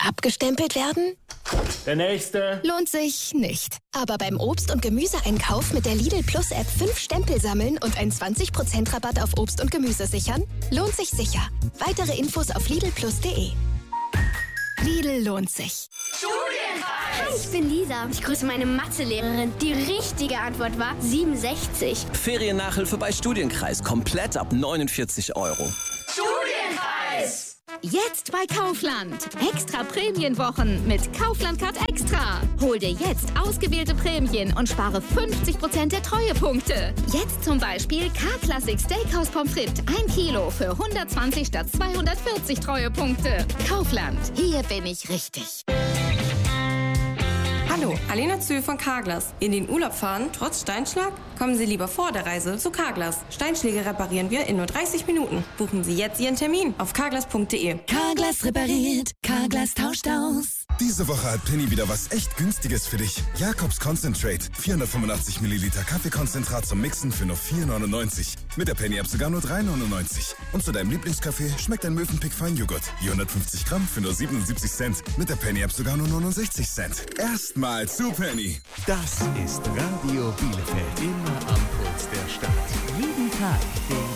Abgestempelt werden? Der nächste. Lohnt sich nicht. Aber beim Obst- und Gemüseeinkauf mit der Lidl Plus App 5 Stempel sammeln und einen 20% Rabatt auf Obst und Gemüse sichern? Lohnt sich sicher. Weitere Infos auf lidlplus.de. Lidl lohnt sich. Hi, ich bin Lisa. Ich grüße meine Mathelehrerin. Die richtige Antwort war 67. Feriennachhilfe bei Studienkreis. Komplett ab 49 €. Studienpreis! Jetzt bei Kaufland. Extra Prämienwochen mit Kaufland Card Extra. Hol dir jetzt ausgewählte Prämien und spare 50% der Treuepunkte. Jetzt zum Beispiel K-Classic Steakhouse Pommes frites 1 Kilo für 120 statt 240 Treuepunkte. Kaufland. Hier bin ich richtig. Hallo, Alena Zühl von Carglass. In den Urlaub fahren, trotz Steinschlag? Kommen Sie lieber vor der Reise zu Carglass. Steinschläge reparieren wir in nur 30 Minuten. Buchen Sie jetzt Ihren Termin auf carglass.de. Carglass repariert, Carglass tauscht aus. Diese Woche hat Penny wieder was echt Günstiges für dich. Jakobs Concentrate. 485 Milliliter Kaffeekonzentrat zum Mixen für nur 4,99. Mit der Penny-App sogar nur 3,99. Und zu deinem Lieblingskaffee schmeckt ein Mövenpick Feinjoghurt. 450 Gramm für nur 77 Cent. Mit der Penny-App sogar nur 69 Cent. Erstmal zu Penny. Das ist Radio Bielefeld. Immer am Puls der Stadt. Jeden Tag den